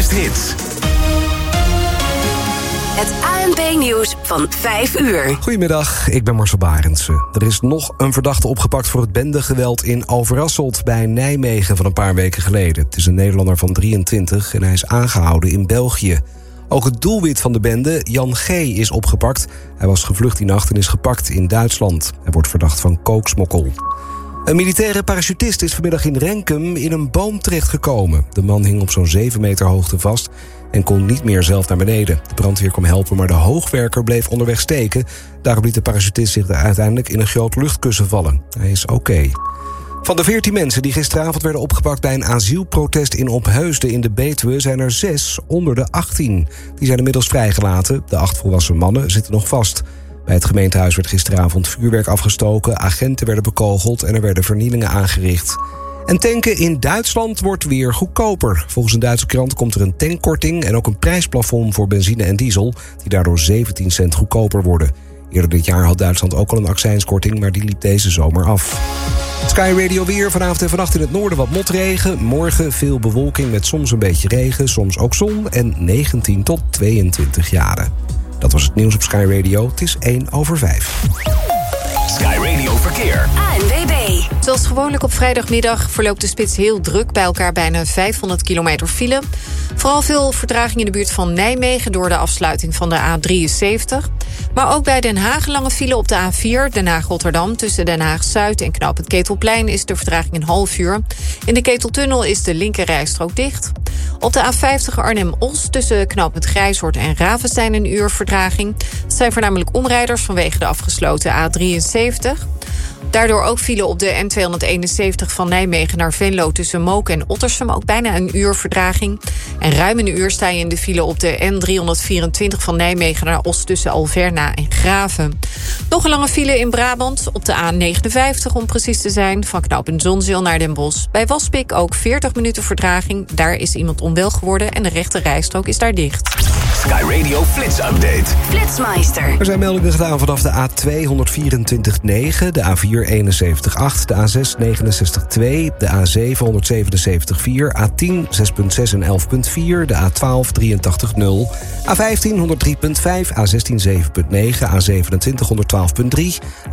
Kersthits. Het ANP-nieuws van 5 uur. Goedemiddag, ik ben Marcel Barendse. Er is nog een verdachte opgepakt voor het bendegeweld in Overasselt bij Nijmegen van een paar weken geleden. Het is een Nederlander van 23 en hij is aangehouden in België. Ook het doelwit van de bende, Jan G., is opgepakt. Hij was gevlucht die nacht en is gepakt in Duitsland. Hij wordt verdacht van kooksmokkel. Een militaire parachutist is vanmiddag in Renkum in een boom terechtgekomen. De man hing op zo'n 7 meter hoogte vast en kon niet meer zelf naar beneden. De brandweer kwam helpen, maar de hoogwerker bleef onderweg steken. Daarom liet de parachutist zich uiteindelijk in een groot luchtkussen vallen. Hij is oké. Van de 14 mensen die gisteravond werden opgepakt bij een asielprotest in Opheusden in de Betuwe zijn er 6 onder de 18. Die zijn inmiddels vrijgelaten. De 8 volwassen mannen zitten nog vast. Bij het gemeentehuis werd gisteravond vuurwerk afgestoken, agenten werden bekogeld en er werden vernielingen aangericht. En tanken in Duitsland wordt weer goedkoper. Volgens een Duitse krant komt er een tankkorting en ook een prijsplafond voor benzine en diesel, die daardoor 17 cent goedkoper worden. Eerder dit jaar had Duitsland ook al een accijnskorting, maar die liep deze zomer af. Sky Radio weer, vanavond en vannacht in het noorden wat motregen. Morgen veel bewolking met soms een beetje regen, soms ook zon en 19 tot 22 graden. Dat was het nieuws op Sky Radio. Het is 1:05. Sky Radio Verkeer. ANWB. Zoals gewoonlijk op vrijdagmiddag verloopt de spits heel druk. Bij elkaar bijna 500 kilometer file. Vooral veel vertraging in de buurt van Nijmegen door de afsluiting van de A73. Maar ook bij Den Haag lange file op de A4. Den Haag-Rotterdam tussen Den Haag-Zuid en knooppunt Ketelplein is de vertraging een half uur. In de Keteltunnel is de linkerrijstrook dicht. Op de A50 Arnhem-Os tussen knooppunt Grijshoort en Ravenstein een uur vertraging. Het zijn voornamelijk omrijders vanwege de afgesloten A73. Daardoor ook file op de N271 van Nijmegen naar Venlo tussen Mook en Ottersum. Ook bijna een uur vertraging. En ruim een uur sta je in de file op de N324 van Nijmegen naar Os tussen Alverna en Graven. Nog een lange file in Brabant op de A59 om precies te zijn. Van knooppunt Zonzeel naar Den Bosch. Bij Waspik ook 40 minuten vertraging. Daar is iemand onwel geworden en de rechte rijstrook is daar dicht. Sky Radio Flits Update. Flitsmeister. Er zijn meldingen gedaan vanaf de A2 124.9, de A4 71.8, de A6 69.2, de A7 177.4, A10 6.6 en 11.4, de A12 83.0, A15 103.5, A16 7.9, A27 112.3,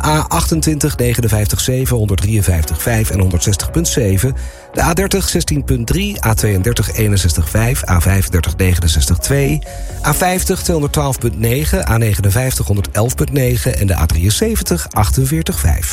A28 59.7, 153.5 en 160.7, de A30 16.3, A32 61.5, A35 69.2, A50 212.9, A59 111.9 en de A73 48.5.